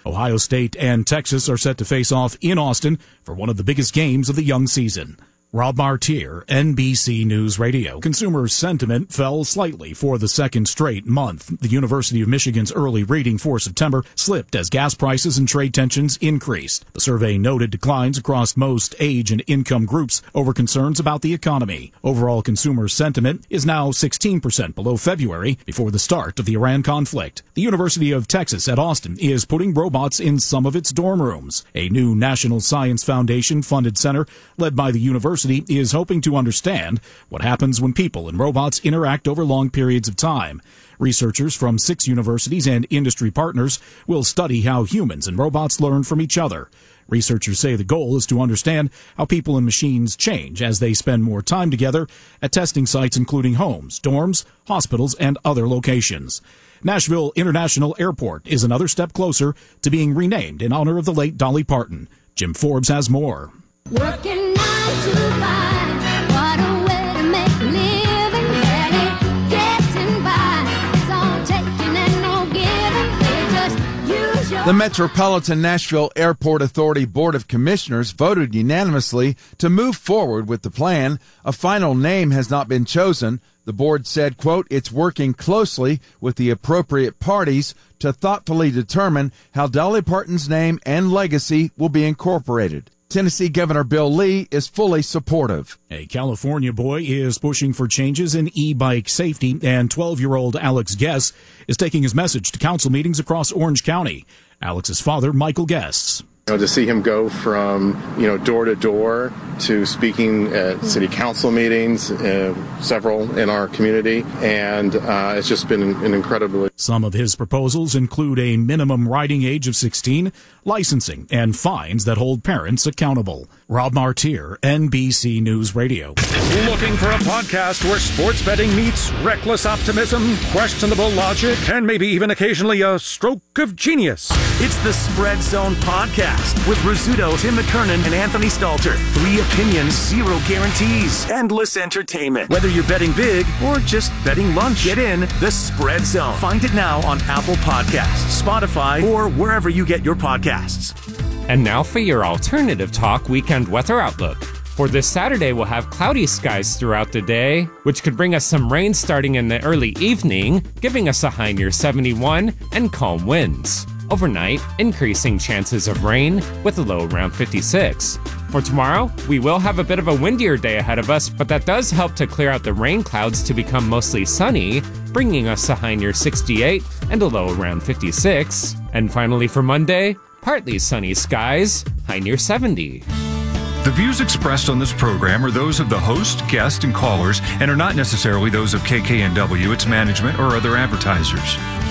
Ohio State and Texas are set to face off in Austin for one of the biggest games of the young season. Rob Martier, NBC News Radio. Consumer sentiment fell slightly for the second straight month. The University of Michigan's early reading for September slipped as gas prices and trade tensions increased. The survey noted declines across most age and income groups over concerns about the economy. Overall consumer sentiment is now 16% below February before the start of the Iran conflict. The University of Texas at Austin is putting robots in some of its dorm rooms. A new National Science Foundation funded center led by the university is hoping to understand what happens when people and robots interact over long periods of time. Researchers from 6 universities and industry partners will study how humans and robots learn from each other. Researchers say the goal is to understand how people and machines change as they spend more time together at testing sites including homes, dorms, hospitals, and other locations. Nashville International Airport is another step closer to being renamed in honor of the late Dolly Parton. Jim Forbes has more. Working 9 to 5, what a way to make a living, barely getting by. It's all taking and no giving, they just use your... The Metropolitan Nashville Airport Authority Board of Commissioners voted unanimously to move forward with the plan. A final name has not been chosen. The board said, quote, it's working closely with the appropriate parties to thoughtfully determine how Dolly Parton's name and legacy will be incorporated. Tennessee Governor Bill Lee is fully supportive. A California boy is pushing for changes in e-bike safety, and 12-year-old Alex Guess is taking his message to council meetings across Orange County. Alex's father, Michael Guess. To see him go from, door to door to speaking at city council meetings, several in our community, and it's just been an incredibly... Some of his proposals include a minimum riding age of 16, licensing, and fines that hold parents accountable. Rob Martier, NBC News Radio. Looking for a podcast where sports betting meets reckless optimism, questionable logic, and maybe even occasionally a stroke of genius? It's the Spread Zone Podcast with Rizzuto, Tim McKernan, and Anthony Stalter. 3 opinions, 0 guarantees. Endless entertainment. Whether you're betting big or just betting lunch, get in the Spread Zone. Find it now on Apple Podcasts, Spotify, or wherever you get your podcasts. And now for your alternative talk weekend weather outlook. For this Saturday, we'll have cloudy skies throughout the day, which could bring us some rain starting in the early evening, giving us a high near 71 and calm winds. Overnight, increasing chances of rain with a low around 56. For tomorrow, we will have a bit of a windier day ahead of us, but that does help to clear out the rain clouds to become mostly sunny, bringing us a high near 68 and a low around 56. And finally for Monday, partly sunny skies, high near 70. The views expressed on this program are those of the host, guest, and callers, and are not necessarily those of KKNW, its management, or other advertisers.